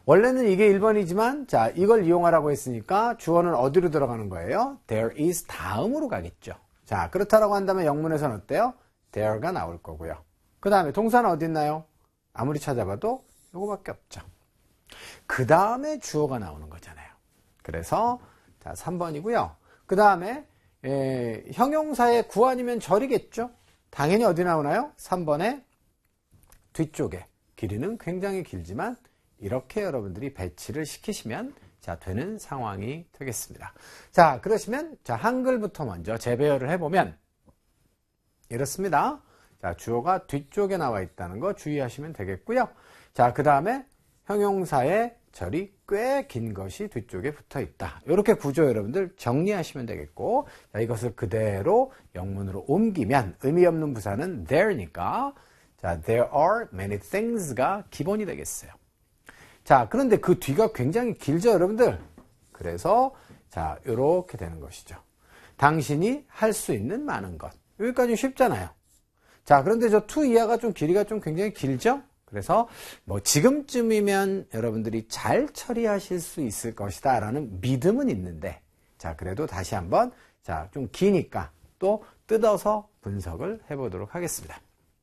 원래는 이게 1번이지만 자, 이걸 이용하라고 했으니까 주어는 어디로 들어가는 거예요? There is 다음으로 가겠죠. 자, 그렇다라고 한다면 영문에서는 어때요? There가 나올 거고요. 그 다음에 동사는 어디 있나요? 아무리 찾아봐도 요거밖에 없죠. 그 다음에 주어가 나오는 거잖아요. 그래서 자, 3번이고요. 그 다음에 형용사의 구 아니면 절이겠죠. 당연히 어디 나오나요? 3번의 뒤쪽에. 길이는 굉장히 길지만 이렇게 여러분들이 배치를 시키시면 자, 되는 상황이 되겠습니다. 자, 그러시면 자, 한글부터 먼저 재배열을 해보면 이렇습니다. 자, 주어가 뒤쪽에 나와 있다는 거 주의하시면 되겠고요. 자, 그 다음에 형용사의 절이 꽤 긴 것이 뒤쪽에 붙어 있다. 이렇게 구조 여러분들 정리하시면 되겠고, 자, 이것을 그대로 영문으로 옮기면 의미 없는 부사는 there니까 자, there are many things가 기본이 되겠어요. 자, 그런데 그 뒤가 굉장히 길죠, 여러분들? 그래서 자, 이렇게 되는 것이죠. 당신이 할 수 있는 많은 것. 여기까지 쉽잖아요. 자, 그런데 저 to 이하가 좀 길이가 좀 굉장히 길죠? 그래서 뭐 지금쯤이면 여러분들이 잘 처리하실 수 있을 것이다 라는 믿음은 있는데, 자, 그래도 다시 한번 자, 좀 기니까 또 뜯어서 분석을 해보도록 하겠습니다.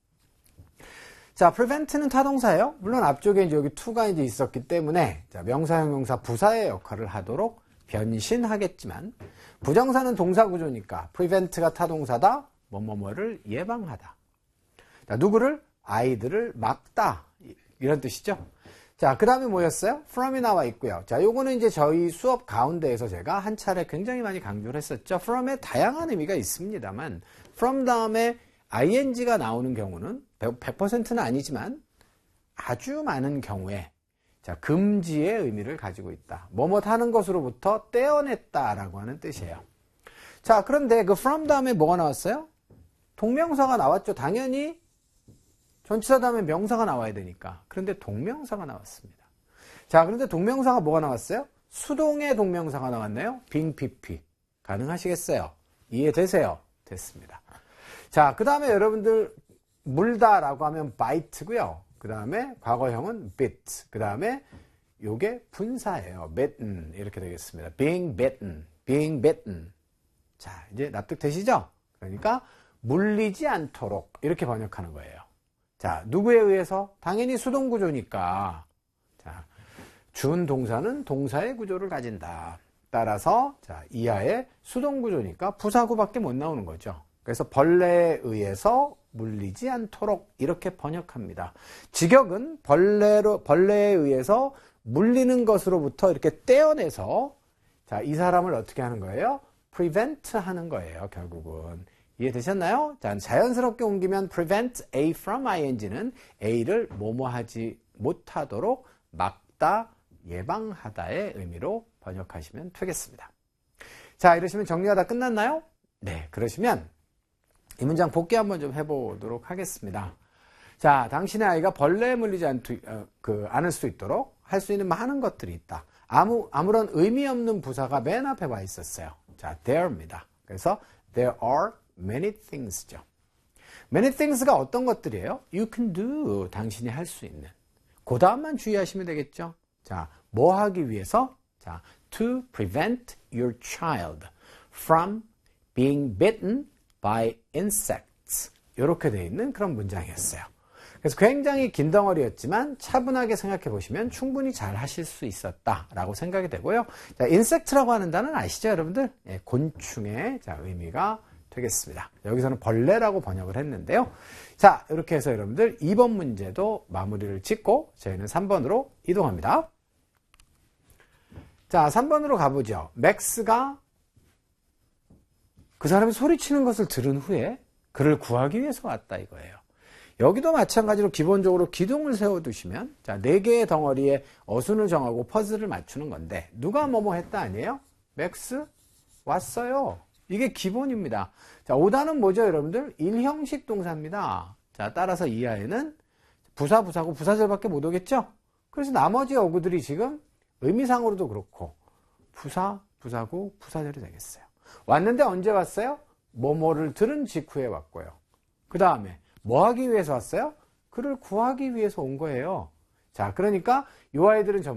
자, prevent는 타동사예요. 물론 앞쪽에 이제 여기 to가 이제 있었기 때문에 자, 명사, 형용사, 부사의 역할을 하도록 변신하겠지만, 부정사는 동사 구조니까 prevent가 타동사다, 뭐뭐뭐를 예방하다. 자, 누구를? 아이들을 막다. 이런 뜻이죠. 자, 그 다음에 뭐였어요? from이 나와 있고요. 자, 요거는 이제 저희 수업 가운데에서 제가 한 차례 굉장히 많이 강조를 했었죠. from에 다양한 의미가 있습니다만, from 다음에 ing가 나오는 경우는 100%는 아니지만 아주 많은 경우에 자, 금지의 의미를 가지고 있다. 뭐뭐 하는 것으로부터 떼어냈다라고 하는 뜻이에요. 자, 그런데 그 from 다음에 뭐가 나왔어요? 동명사가 나왔죠. 당연히 전치사 다음에 명사가 나와야 되니까. 그런데 동명사가 나왔습니다. 자, 그런데 동명사가 뭐가 나왔어요? 수동의 동명사가 나왔네요. being pp. 가능하시겠어요? 이해되세요? 됐습니다. 자, 그 다음에 여러분들 물다라고 하면 bite고요. 그 다음에 과거형은 bit. 그 다음에 요게 분사예요. bitten 이렇게 되겠습니다. being bitten, being bitten. 자, 이제 납득되시죠? 그러니까 물리지 않도록 이렇게 번역하는 거예요. 자, 누구에 의해서? 당연히 수동 구조니까. 자, 준 동사는 동사의 구조를 가진다. 따라서 자, 이하의 수동 구조니까 부사구밖에 못 나오는 거죠. 그래서 벌레에 의해서 물리지 않도록 이렇게 번역합니다. 직역은 벌레에 의해서 물리는 것으로부터 이렇게 떼어내서 자, 이 사람을 어떻게 하는 거예요? prevent 하는 거예요, 결국은. 이해되셨나요? 자, 자연스럽게 옮기면 prevent A from ing는 A를 뭐뭐하지 못하도록 막다, 예방하다의 의미로 번역하시면 되겠습니다. 자, 이러시면 정리가 다 끝났나요? 네, 그러시면 이 문장 복귀 한번 좀 해보도록 하겠습니다. 자, 당신의 아이가 벌레에 물리지 않을 수 있도록 할 수 있는 많은 것들이 있다. 아무런 의미 없는 부사가 맨 앞에 와 있었어요. 자, there입니다. 그래서 there are many things죠. many things가 어떤 것들이에요? You can do. 당신이 할 수 있는. 그 다음만 주의하시면 되겠죠. 자, 뭐 하기 위해서? 자, to prevent your child from being bitten by insects. 이렇게 되어 있는 그런 문장이었어요. 그래서 굉장히 긴 덩어리였지만 차분하게 생각해 보시면 충분히 잘 하실 수 있었다라고 생각이 되고요. 자, insect라고 하는 단어는 아시죠, 여러분들? 예, 곤충의 자, 의미가 되겠습니다. 여기서는 벌레라고 번역을 했는데요. 자, 이렇게 해서 여러분들 2번 문제도 마무리를 짓고 저희는 3번으로 이동합니다. 자, 3번으로 가보죠. 맥스가 그 사람이 소리치는 것을 들은 후에 그를 구하기 위해서 왔다 이거예요. 여기도 마찬가지로 기본적으로 기둥을 세워두시면 자, 4개의 덩어리에 어순을 정하고 퍼즐을 맞추는 건데 누가 뭐뭐 했다 아니에요? 맥스 왔어요. 이게 기본입니다. 자, 오다는 뭐죠, 여러분들? 일형식 동사입니다. 자, 따라서 이하에는 부사, 부사고 부사절밖에 못 오겠죠? 그래서 나머지 어구들이 지금 의미상으로도 그렇고 부사, 부사고 부사절이 되겠어요. 왔는데 언제 왔어요? 뭐뭐를 들은 직후에 왔고요. 그 다음에 뭐 하기 위해서 왔어요? 그를 구하기 위해서 온 거예요. 자, 그러니까 이 아이들은 전부